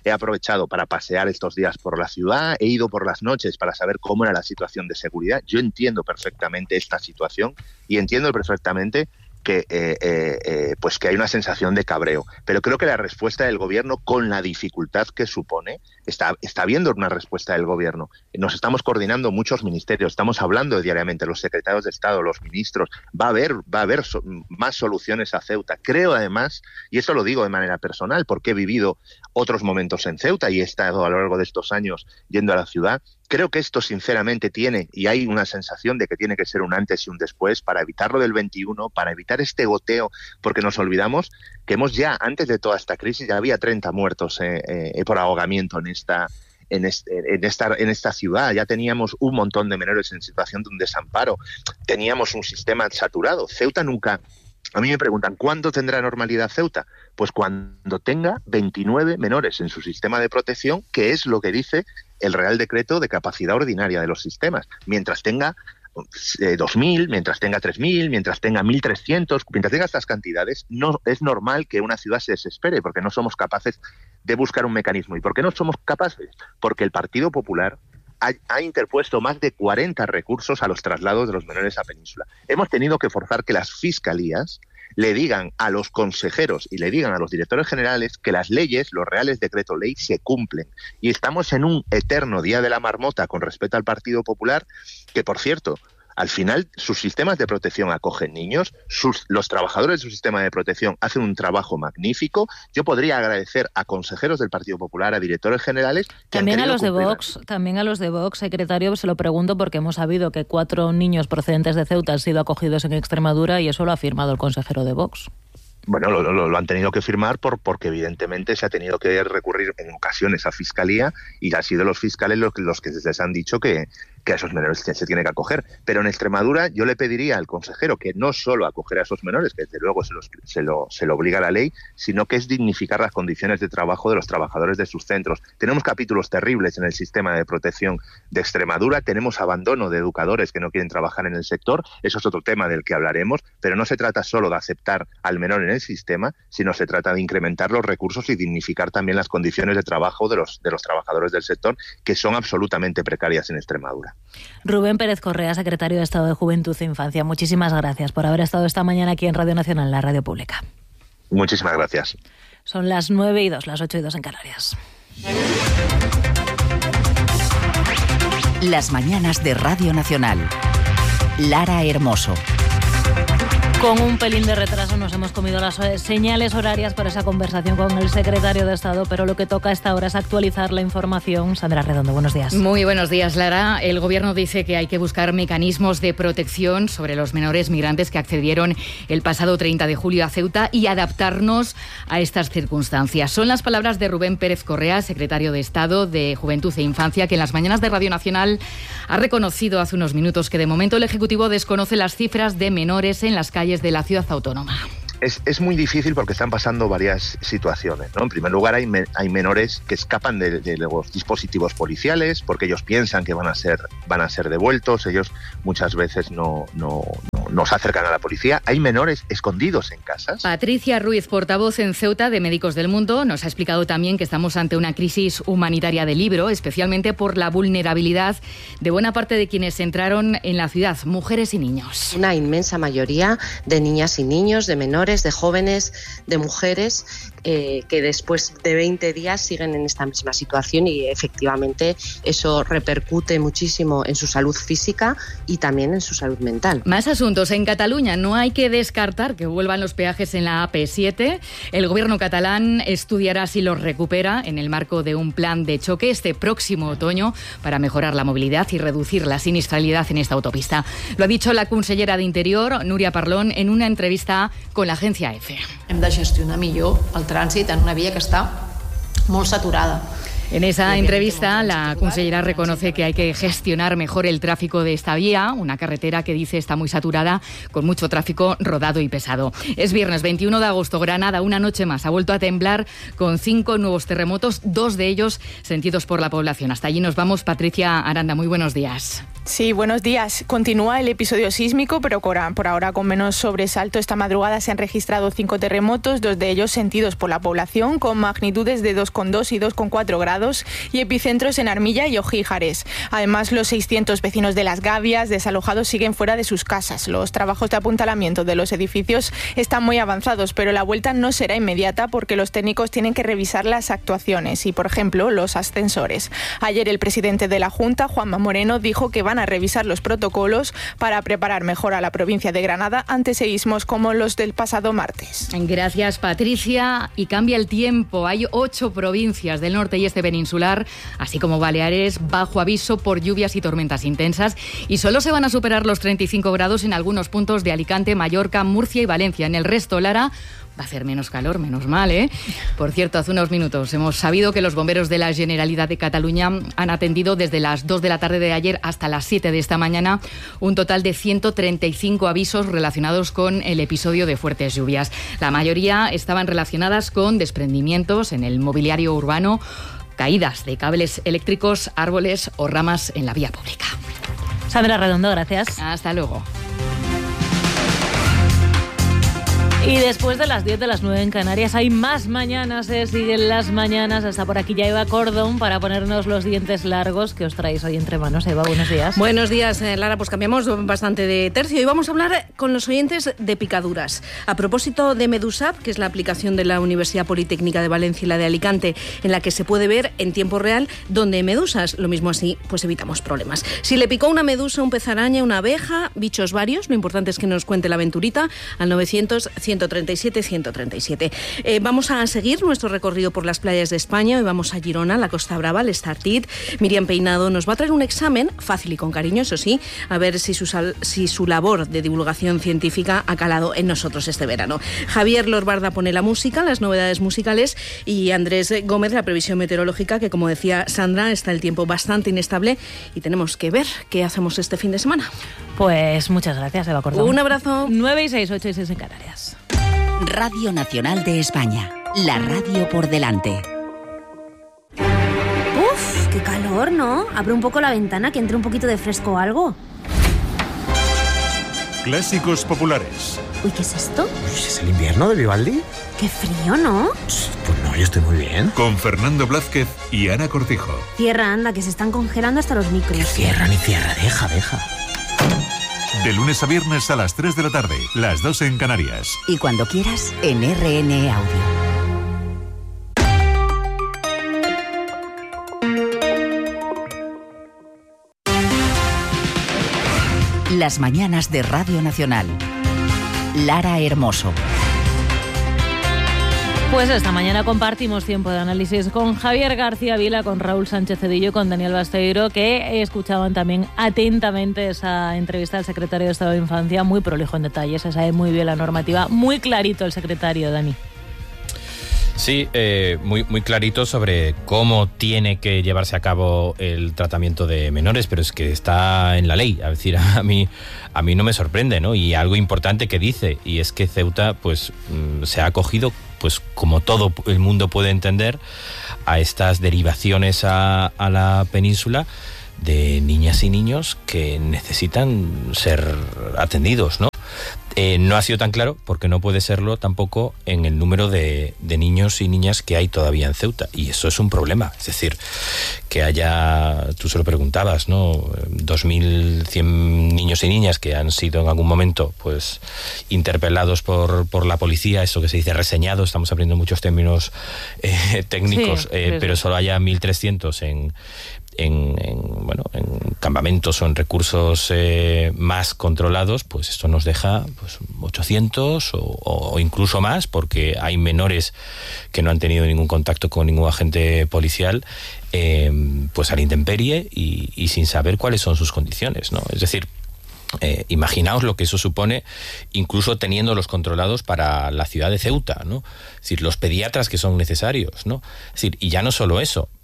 he aprovechado para pasear estos días por la ciudad, he ido por las noches para saber cómo era la situación de seguridad. Yo entiendo perfectamente esta situación y entiendo perfectamente que eh, eh, eh, pues que hay una sensación de cabreo, pero creo que la respuesta del gobierno, con la dificultad que supone, está, está habiendo una respuesta del gobierno. Nos estamos coordinando muchos ministerios, estamos hablando diariamente, los secretarios de Estado, los ministros, va a haber, va a haber so, más soluciones a Ceuta. Creo además, y esto lo digo de manera personal, porque he vivido otros momentos en Ceuta y he estado a lo largo de estos años yendo a la ciudad, creo que esto sinceramente tiene, y hay una sensación de que tiene que ser un antes y un después para evitarlo del veintiuno, para evitar este goteo, porque nos olvidamos que hemos ya, antes de toda esta crisis, ya había treinta muertos eh, eh, por ahogamiento en esta, en, este, en, esta, en esta ciudad, ya teníamos un montón de menores en situación de un desamparo, teníamos un sistema saturado. Ceuta nunca... A mí me preguntan, ¿cuándo tendrá normalidad Ceuta? Pues cuando tenga veintinueve menores en su sistema de protección, que es lo que dice el Real Decreto de capacidad ordinaria de los sistemas. Mientras tenga eh, dos mil, mientras tenga tres mil, mientras tenga mil trescientos, mientras tenga estas cantidades, no es normal que una ciudad se desespere, porque no somos capaces de buscar un mecanismo. ¿Y por qué no somos capaces? Porque el Partido Popular Ha, ha interpuesto más de cuarenta recursos a los traslados de los menores a Península. Hemos tenido que forzar que las fiscalías le digan a los consejeros y le digan a los directores generales que las leyes, los reales decreto ley, se cumplen. Y estamos en un eterno día de la marmota con respecto al Partido Popular, que, por cierto, al final sus sistemas de protección acogen niños, sus, los trabajadores de su sistema de protección hacen un trabajo magnífico. Yo podría agradecer a consejeros del Partido Popular, a directores generales... Que también han a los de cumplir. Vox, también a los de Vox, secretario, se lo pregunto porque hemos sabido que cuatro niños procedentes de Ceuta han sido acogidos en Extremadura y eso lo ha firmado el consejero de Vox. Bueno, lo, lo, lo han tenido que firmar por, porque evidentemente se ha tenido que recurrir en ocasiones a Fiscalía y han sido los fiscales los, los que les han dicho que, que a esos menores se, se tiene que acoger. Pero en Extremadura yo le pediría al consejero que no solo acoger a esos menores, que desde luego se, los, se, lo, se lo obliga la ley, sino que es dignificar las condiciones de trabajo de los trabajadores de sus centros. Tenemos capítulos terribles en el sistema de protección de Extremadura, tenemos abandono de educadores que no quieren trabajar en el sector, eso es otro tema del que hablaremos, pero no se trata solo de aceptar al menor en el sistema, sino se trata de incrementar los recursos y dignificar también las condiciones de trabajo de los, de los trabajadores del sector, que son absolutamente precarias en Extremadura. Rubén Pérez Correa, secretario de Estado de Juventud e Infancia, muchísimas gracias por haber estado esta mañana aquí en Radio Nacional, la radio pública. Muchísimas gracias. Son las nueve y dos, las ocho y dos en Canarias. Las mañanas de Radio Nacional. Lara Hermoso. Con un pelín de retraso nos hemos comido las señales horarias para esa conversación con el secretario de Estado, pero lo que toca a esta hora es actualizar la información. Sandra Redondo, buenos días. Muy buenos días, Lara. El Gobierno dice que hay que buscar mecanismos de protección sobre los menores migrantes que accedieron el pasado treinta de julio a Ceuta y adaptarnos a estas circunstancias. Son las palabras de Rubén Pérez Correa, secretario de Estado de Juventud e Infancia, que en las mañanas de Radio Nacional ha reconocido hace unos minutos que de momento el Ejecutivo desconoce las cifras de menores en las calles de la ciudad autónoma. Es, es muy difícil porque están pasando varias situaciones, ¿no? En primer lugar, hay, me, hay menores que escapan de, de los dispositivos policiales porque ellos piensan que van a ser, van a ser devueltos. Ellos muchas veces no, no, no, no se acercan a la policía. Hay menores escondidos en casas. Patricia Ruiz, portavoz en Ceuta de Médicos del Mundo, nos ha explicado también que estamos ante una crisis humanitaria de libro, especialmente por la vulnerabilidad de buena parte de quienes entraron en la ciudad, mujeres y niños. Una inmensa mayoría de niñas y niños, de menores, de jóvenes, de mujeres, eh, que después de veinte días siguen en esta misma situación y efectivamente eso repercute muchísimo en su salud física y también en su salud mental. Más asuntos. En Cataluña no hay que descartar que vuelvan los peajes en la A P siete. El gobierno catalán estudiará si los recupera en el marco de un plan de choque este próximo otoño para mejorar la movilidad y reducir la siniestralidad en esta autopista. Lo ha dicho la consellera de Interior, Núria Parlon, en una entrevista con la agencia EFE. Hem de gestionar millor el trànsit en una via que està molt saturada. En esa entrevista, la consellera reconoce que hay que gestionar mejor el tráfico de esta vía, una carretera que dice está muy saturada, con mucho tráfico rodado y pesado. Es viernes veintiuno de agosto, Granada, una noche más, ha vuelto a temblar con cinco nuevos terremotos, dos de ellos sentidos por la población. Hasta allí nos vamos. Patricia Aranda, muy buenos días. Sí, buenos días. Continúa el episodio sísmico, pero por ahora con menos sobresalto. Esta madrugada se han registrado cinco terremotos, dos de ellos sentidos por la población, con magnitudes de dos coma dos y dos coma cuatro grados y epicentros en Armilla y Ojíjares. Además, los seiscientos vecinos de Las Gavias desalojados siguen fuera de sus casas. Los trabajos de apuntalamiento de los edificios están muy avanzados, pero la vuelta no será inmediata porque los técnicos tienen que revisar las actuaciones y, por ejemplo, los ascensores. Ayer el presidente de la Junta, Juanma Moreno, dijo que van a revisar los protocolos para preparar mejor a la provincia de Granada ante seísmos como los del pasado martes. Gracias, Patricia. Y cambia el tiempo. Hay ocho provincias del norte y este peninsular, así como Baleares, bajo aviso por lluvias y tormentas intensas. Y solo se van a superar los treinta y cinco grados en algunos puntos de Alicante, Mallorca, Murcia y Valencia. En el resto, Lara, va a hacer menos calor, menos mal, ¿eh? Por cierto, hace unos minutos hemos sabido que los bomberos de la Generalitat de Cataluña han atendido desde las dos de la tarde de ayer hasta las siete de esta mañana un total de ciento treinta y cinco avisos relacionados con el episodio de fuertes lluvias. La mayoría estaban relacionadas con desprendimientos en el mobiliario urbano, caídas de cables eléctricos, árboles o ramas en la vía pública. Sandra Redondo, gracias. Hasta luego. Y después de las diez de las nueve en Canarias hay más mañanas, ¿eh? Siguen las mañanas. Hasta por aquí ya Eva Cordón para ponernos los dientes largos que os traéis hoy entre manos. Eva, buenos días. Buenos días, eh, Lara. Pues cambiamos bastante de tercio y vamos a hablar con los oyentes de picaduras. A propósito de Medusap, que es la aplicación de la Universidad Politécnica de Valencia y la de Alicante, en la que se puede ver en tiempo real dónde hay medusas. Lo mismo así, pues evitamos problemas. Si le picó una medusa, un pez araña, una abeja, bichos varios, lo importante es que nos cuente la aventurita al novecientos, ciento treinta y siete, ciento treinta y siete. Eh, vamos a seguir nuestro recorrido por las playas de España. Hoy vamos a Girona, la Costa Brava, el Estartit. Miriam Peinado nos va a traer un examen, fácil y con cariño, eso sí, a ver si su, sal, si su labor de divulgación científica ha calado en nosotros este verano. Javier Lorbarda pone la música, las novedades musicales, y Andrés Gómez la previsión meteorológica, que como decía Sandra, está el tiempo bastante inestable y tenemos que ver qué hacemos este fin de semana. Pues muchas gracias, Eva Cordón. Un abrazo. nueve y seis, ocho y seis en Canarias. Radio Nacional de España, la radio por delante. Uf, qué calor, ¿no? Abre un poco la ventana, que entre un poquito de fresco o algo. Clásicos populares. Uy, ¿qué es esto? ¿Es el invierno de Vivaldi? Qué frío, ¿no? Pues no, yo estoy muy bien. Con Fernando Blázquez y Ana Cortijo. Cierra, anda, que se están congelando hasta los micros. Que cierra ni cierra, deja, deja. De lunes a viernes a las tres de la tarde, las dos en Canarias. Y cuando quieras, en R N Audio. Las mañanas de Radio Nacional. Lara Hermoso. Pues esta mañana compartimos tiempo de análisis con Javier García Vila, con Raúl Sánchez Cedillo, con Daniel Basteiro, que escuchaban también atentamente esa entrevista al secretario de Estado de Infancia, muy prolijo en detalles, se sabe muy bien la normativa, muy clarito el secretario, Dani. Sí, eh, muy, muy clarito sobre cómo tiene que llevarse a cabo el tratamiento de menores, pero es que está en la ley. Es decir, a mí, a mí no me sorprende, ¿no? Y algo importante que dice, y es que Ceuta pues se ha acogido, pues como todo el mundo puede entender, a estas derivaciones a, a la península de niñas y niños que necesitan ser atendidos, ¿no? Eh, no ha sido tan claro, porque no puede serlo tampoco en el número de, de niños y niñas que hay todavía en Ceuta, y eso es un problema. Es decir, que haya, tú se lo preguntabas, ¿no? dos mil cien niños y niñas que han sido en algún momento pues interpelados por, por la policía, eso que se dice reseñados, estamos aprendiendo muchos términos eh, técnicos, sí, eh, pero solo haya mil trescientos en En, en, bueno, en campamentos o en recursos eh, más controlados, pues esto nos deja pues, ochocientos o, o incluso más, porque hay menores que no han tenido ningún contacto con ningún agente policial, eh, pues a la intemperie y, y sin saber cuáles son sus condiciones, ¿no? Es decir, Eh, imaginaos lo que eso supone, incluso teniéndolos controlados para la ciudad de Ceuta, ¿no? Es decir, los pediatras que son necesarios, ¿no? Es decir, y ya no solo eso,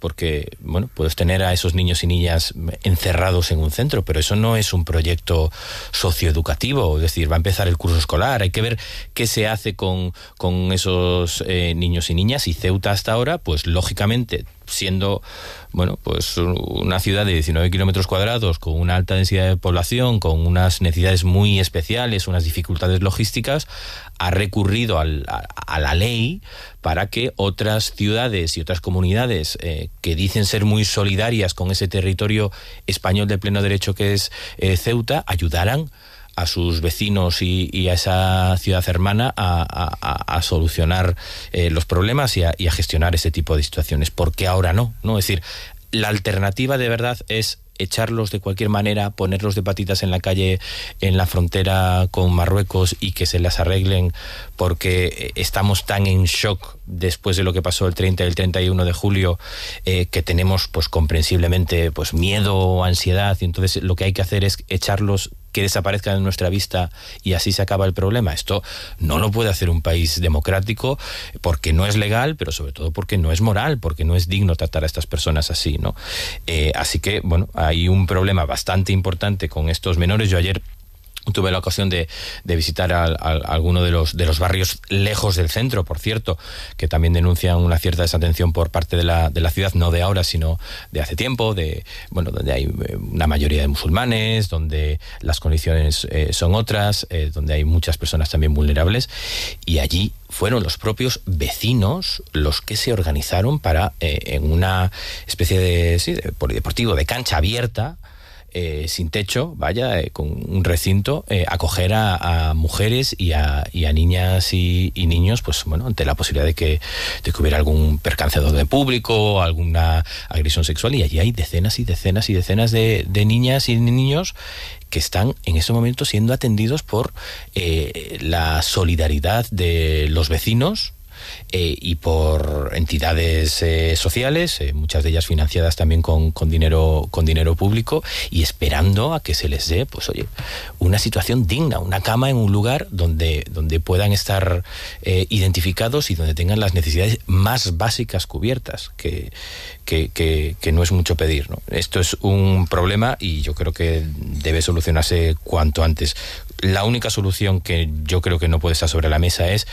porque, bueno, puedes tener a esos niños y niñas encerrados en un centro, pero eso no es un proyecto socioeducativo, es decir, va a empezar el curso escolar, hay que ver qué se hace con, con esos eh, niños y niñas, y Ceuta hasta ahora, pues lógicamente, siendo, bueno, pues una ciudad de diecinueve kilómetros cuadrados, con una alta densidad de población, con unas necesidades muy especiales, unas dificultades logísticas, ha recurrido al, a, a la ley para que otras ciudades y otras comunidades eh, que dicen ser muy solidarias con ese territorio español de pleno derecho que es eh, Ceuta, ayudaran a sus vecinos y, y a esa ciudad hermana a, a, a solucionar eh, los problemas y a, y a gestionar ese tipo de situaciones. ¿Por qué ahora no? ¿No? Es decir, la alternativa de verdad es echarlos de cualquier manera, ponerlos de patitas en la calle, en la frontera con Marruecos, y que se las arreglen porque estamos tan en shock después de lo que pasó el treinta y el treinta y uno de julio, eh, que tenemos pues comprensiblemente pues miedo o ansiedad, y entonces lo que hay que hacer es echarlos, que desaparezcan de nuestra vista, y así se acaba el problema. Esto no lo puede hacer un país democrático, porque no es legal, pero sobre todo porque no es moral, porque no es digno tratar a estas personas así, ¿no? Eh, así que, bueno, hay un problema bastante importante con estos menores. Yo ayer tuve la ocasión de, de visitar a, a, a alguno de los de los barrios lejos del centro, por cierto, que también denuncian una cierta desatención por parte de la, de la ciudad, no de ahora, sino de hace tiempo, de bueno, donde hay una mayoría de musulmanes, donde las condiciones eh, son otras, eh, donde hay muchas personas también vulnerables, y allí fueron los propios vecinos los que se organizaron para, eh, en una especie de, sí, de polideportivo, de cancha abierta, Eh, sin techo, vaya, eh, con un recinto, eh, acoger a, a mujeres y a, y a niñas y, y niños, pues bueno, ante la posibilidad de que, de que hubiera algún percance de orden público, alguna agresión sexual, y allí hay decenas y decenas y decenas de, de niñas y niños que están en este momento siendo atendidos por eh, la solidaridad de los vecinos, Eh, y por entidades eh, sociales, eh, muchas de ellas financiadas también con, con dinero con dinero público, y esperando a que se les dé, pues oye, una situación digna, una cama en un lugar donde, donde puedan estar eh, identificados y donde tengan las necesidades más básicas cubiertas, que, que, que, que no es mucho pedir, ¿no? Esto es un problema y yo creo que debe solucionarse cuanto antes. La única solución que yo creo que no puede estar sobre la mesa es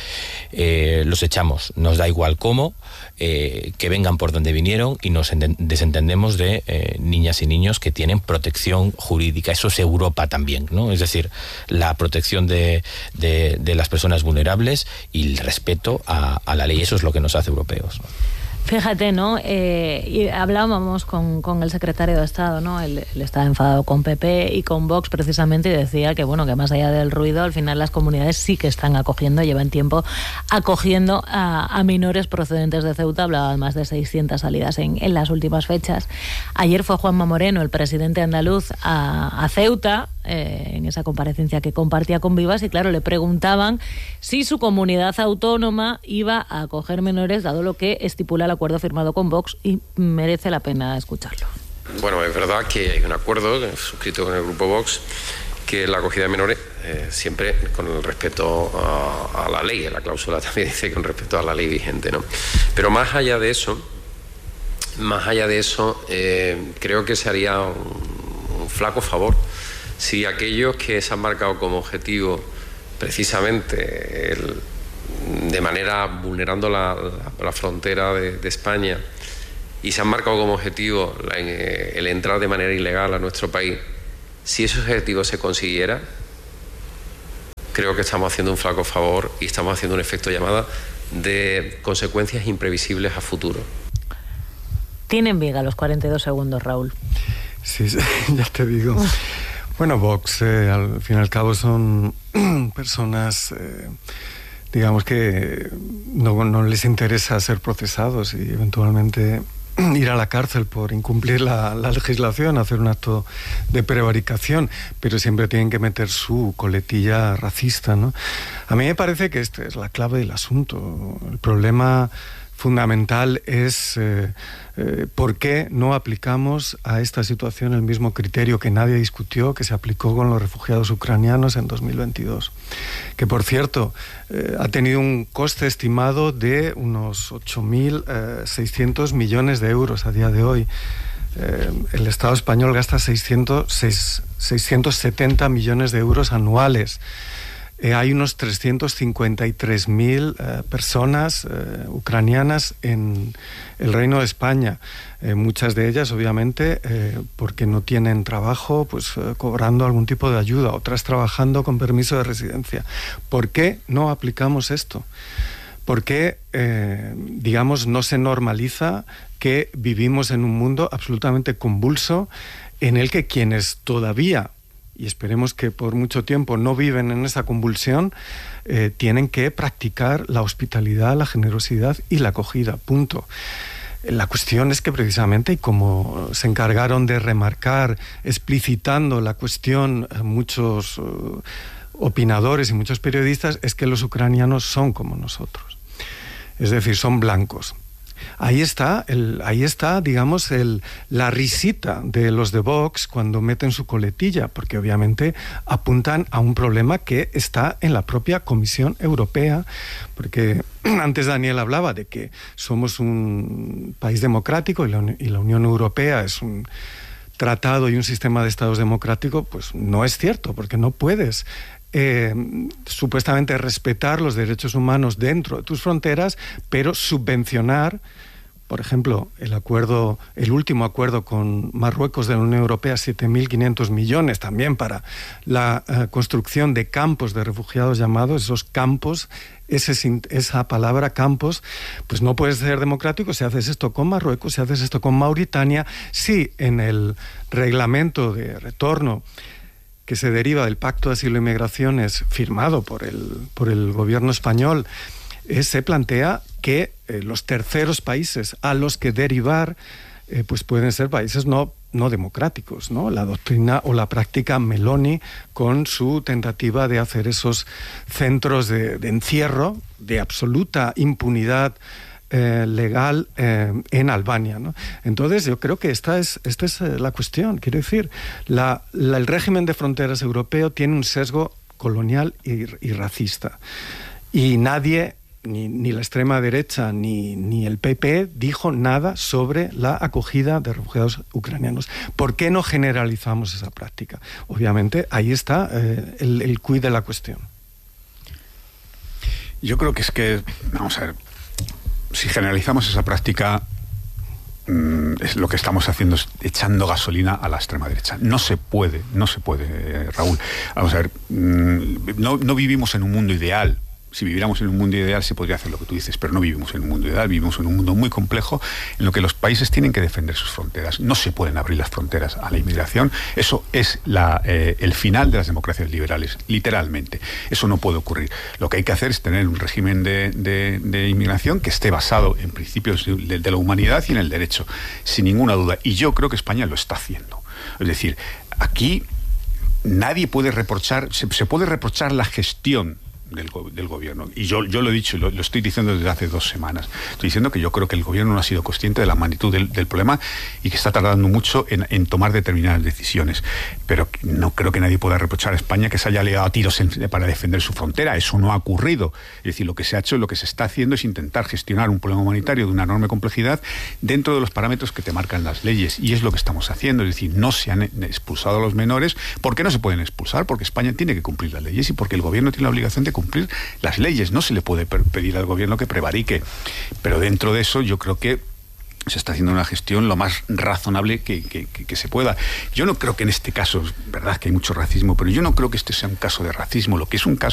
eh, los echamos, nos da igual cómo, eh, que vengan por donde vinieron, y nos desentendemos de eh, niñas y niños que tienen protección jurídica. Eso es Europa también, ¿no? Es decir, la protección de, de, de las personas vulnerables y el respeto a, a la ley. Eso es lo que nos hace europeos, ¿no? Fíjate, ¿no? Eh, y hablábamos con, con el secretario de Estado, ¿no? Él, él estaba enfadado con P P y con Vox precisamente, y decía que, bueno, que más allá del ruido, al final las comunidades sí que están acogiendo, llevan tiempo acogiendo a, a menores procedentes de Ceuta. Hablaban más de seiscientas salidas en, en las últimas fechas. Ayer fue Juanma Moreno, el presidente andaluz, a, a Ceuta, eh, en esa comparecencia que compartía con Vivas, y claro, le preguntaban si su comunidad autónoma iba a acoger menores, dado lo que estipula la acuerdo firmado con Vox, y merece la pena escucharlo. Bueno, es verdad que hay un acuerdo suscrito con el grupo Vox, que la acogida de menores eh, siempre con el respeto a, a la ley. La cláusula también dice con respeto a la ley vigente, ¿no? Pero más allá de eso, más allá de eso, eh, creo que se haría un, un flaco favor si aquellos que se han marcado como objetivo precisamente el de manera vulnerando la, la, la frontera de, de España, y se han marcado como objetivo la, el entrar de manera ilegal a nuestro país, si ese objetivo se consiguiera, creo que estamos haciendo un flaco favor y estamos haciendo un efecto llamada de consecuencias imprevisibles a futuro. Tienen viga los cuarenta y dos segundos, Raúl. Sí, sí, ya te digo. Bueno, Vox, eh, al fin y al cabo, son personas... Eh, digamos que no, no les interesa ser procesados y eventualmente ir a la cárcel por incumplir la, la legislación, hacer un acto de prevaricación, pero siempre tienen que meter su coletilla racista, ¿no? A mí me parece que esta es la clave del asunto. El problema fundamental es eh, eh, por qué no aplicamos a esta situación el mismo criterio que nadie discutió, que se aplicó con los refugiados ucranianos en dos mil veintidós. Que, por cierto, eh, ha tenido un coste estimado de unos ocho mil seiscientos millones de euros a día de hoy. Eh, el Estado español gasta seiscientos setenta millones de euros anuales. Eh, hay unos trescientos cincuenta y tres mil eh, personas eh, ucranianas en el Reino de España. Eh, muchas de ellas, obviamente, eh, porque no tienen trabajo, pues eh, cobrando algún tipo de ayuda, otras trabajando con permiso de residencia. ¿Por qué no aplicamos esto? ¿Por qué, eh, digamos, no se normaliza que vivimos en un mundo absolutamente convulso en el que quienes todavía, y esperemos que por mucho tiempo no viven en esa convulsión, eh, tienen que practicar la hospitalidad, la generosidad y la acogida, punto. La cuestión es que precisamente, y como se encargaron de remarcar, explicitando la cuestión muchos uh, opinadores y muchos periodistas, es que los ucranianos son como nosotros. Es decir, son blancos. Ahí está, el, ahí está, digamos, el, la risita de los de Vox cuando meten su coletilla, porque obviamente apuntan a un problema que está en la propia Comisión Europea, porque antes Daniel hablaba de que somos un país democrático y la, y la Unión Europea es un tratado y un sistema de estados democrático. Pues no es cierto, porque no puedes Eh, supuestamente respetar los derechos humanos dentro de tus fronteras, pero subvencionar, por ejemplo, el acuerdo, el último acuerdo con Marruecos de la Unión Europea, siete mil quinientos millones también para la uh, construcción de campos de refugiados llamados, esos campos, ese, esa palabra campos, pues no puedes ser democrático si haces esto con Marruecos, si haces esto con Mauritania, si en el reglamento de retorno que se deriva del Pacto de Asilo y Migraciones firmado por el, por el gobierno español, eh, se plantea que eh, los terceros países a los que derivar eh, pues pueden ser países no, no democráticos, ¿no? La doctrina o la práctica Meloni con su tentativa de hacer esos centros de, de encierro de absoluta impunidad Eh, legal eh, en Albania, ¿no? Entonces yo creo que esta es, esta es eh, la cuestión. Quiero decir, la, la, el régimen de fronteras europeo tiene un sesgo colonial y, y racista. Y nadie, ni, ni la extrema derecha ni, ni el P P, dijo nada sobre la acogida de refugiados ucranianos. ¿Por qué no generalizamos esa práctica? Obviamente ahí está eh, el, el quid de la cuestión. Yo creo que es que, vamos a ver, si generalizamos esa práctica, mmm, es lo que estamos haciendo es echando gasolina a la extrema derecha. No se puede, no se puede, eh, Raúl. Vamos a ver, mmm, no, no vivimos en un mundo ideal. Si viviéramos en un mundo ideal se podría hacer lo que tú dices, pero no vivimos en un mundo ideal, vivimos en un mundo muy complejo en lo que los países tienen que defender sus fronteras. No se pueden abrir las fronteras a la inmigración. Eso es la, eh, el final de las democracias liberales, literalmente. Eso no puede ocurrir. Lo que hay que hacer es tener un régimen de, de, de inmigración que esté basado en principios de, de la humanidad y en el derecho, sin ninguna duda. Y yo creo que España lo está haciendo. Es decir, aquí nadie puede reprochar, se, se puede reprochar la gestión Del, del gobierno. Y yo, yo lo he dicho, lo, lo estoy diciendo desde hace dos semanas. Estoy diciendo que yo creo que el gobierno no ha sido consciente de la magnitud del, del problema y que está tardando mucho en, en tomar determinadas decisiones. Pero no creo que nadie pueda reprochar a España que se haya liado a tiros en, para defender su frontera. Eso no ha ocurrido. Es decir, lo que se ha hecho, lo que se está haciendo es intentar gestionar un problema humanitario de una enorme complejidad dentro de los parámetros que te marcan las leyes. Y es lo que estamos haciendo. Es decir, no se han expulsado a los menores. ¿Por qué no se pueden expulsar? Porque España tiene que cumplir las leyes y porque el gobierno tiene la obligación de cumplir las leyes. No se le puede pedir al gobierno que prevarique, pero dentro de eso yo creo que se está haciendo una gestión lo más razonable que, que, que, que se pueda. Yo no creo que en este caso, es verdad que hay mucho racismo, pero yo no creo que este sea un caso de racismo. Lo que es un caso